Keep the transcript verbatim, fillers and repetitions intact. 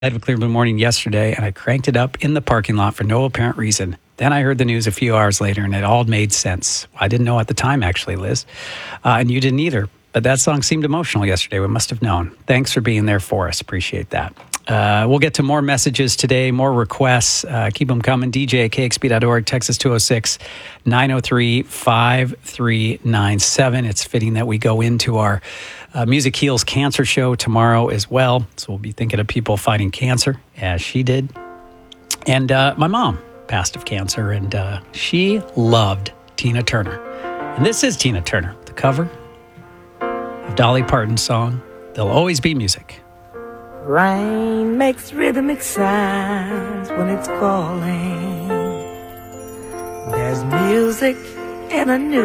Of Cleveland Morning yesterday, and I cranked it up in the parking lot for no apparent reason. Then I heard the news a few hours later, and it all made sense. I didn't know at the time, actually, Liz, uh, and you didn't either. But that song seemed emotional yesterday. We must have known. Thanks for being there for us. Appreciate that. Uh, we'll get to more messages today, more requests. Uh, keep them coming. D J at K X P dot org, Texas two oh six, nine oh three, five three nine seven. It's fitting that we go into our uh, Music Heals Cancer show tomorrow as well. So we'll be thinking of people fighting cancer, as she did. And uh, my mom passed of cancer, and uh, she loved Tina Turner. And this is Tina Turner, the cover of Dolly Parton's song, There'll Always Be Music. Rain makes rhythmic sounds when it's falling. There's music in a new